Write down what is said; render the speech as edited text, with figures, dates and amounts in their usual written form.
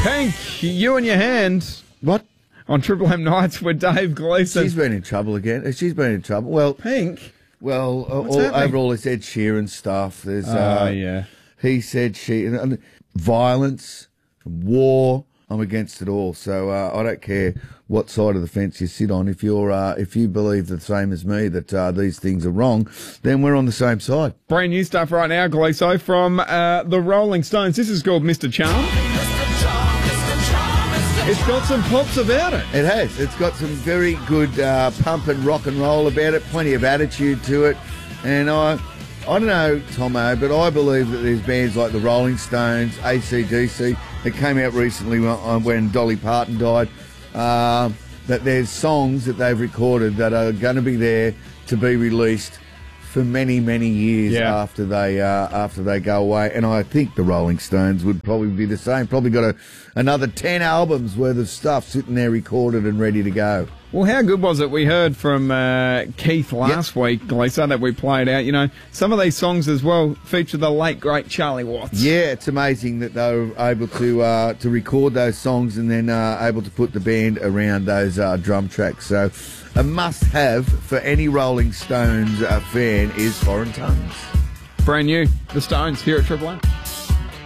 Pink, you and your hand. What? On Triple M Nights with Dave Gleeson. She's been in trouble again. She's been in trouble. Well, Pink? Well, overall, it's Ed Sheeran stuff. There's, yeah. He said and violence, war. I'm against it all. So I don't care what side of the fence you sit on. If you believe the same as me that these things are wrong, then we're on the same side. Brand new stuff right now, Gleeso, from the Rolling Stones. This is called Mr. Charm. It's got some pops about it. It has. It's got some very good pump and rock and roll about it. Plenty of attitude to it. And I don't know, Tomo, but I believe that there's bands like the Rolling Stones, AC/DC, that came out recently when Dolly Parton died, that there's songs that they've recorded that are going to be there to be released for many, many years after they go away. And I think the Rolling Stones would probably be the same. Probably got another 10 albums worth of stuff sitting there recorded and ready to go. Well, how good was it? We heard from Keith last week, Gleeso, that we played out. You know, some of these songs as well feature the late, great Charlie Watts. Yeah, it's amazing that they were able to record those songs and then able to put the band around those drum tracks. So a must-have for any Rolling Stones fan is Foreign Tongues. Brand new, The Stones, here at Triple M.